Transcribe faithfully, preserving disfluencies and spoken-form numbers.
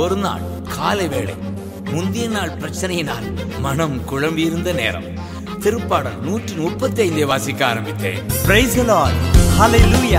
ஒரு நாள் காலை வேளை முந்தைய நாள் பிரச்சனையினால் மனம் குழம்பியிருந்த நேரம் திருப்பாடல் நூற்றி முப்பத்தி ஐந்தை வாசிக்க ஆரம்பித்தேன். Praise the Lord. Hallelujah.